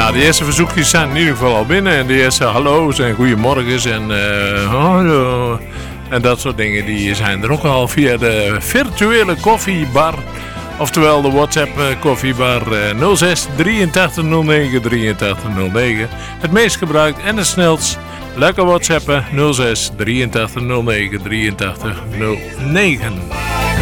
Nou, de eerste verzoekjes zijn in ieder geval al binnen. En de eerste hallo's en goeiemorgens en hallo. En dat soort dingen die zijn er ook al via de virtuele koffiebar. Oftewel de WhatsApp koffiebar 06 83 09 83 09. Het meest gebruikt en het snelst. Lekker WhatsAppen 06 83 09 83 09.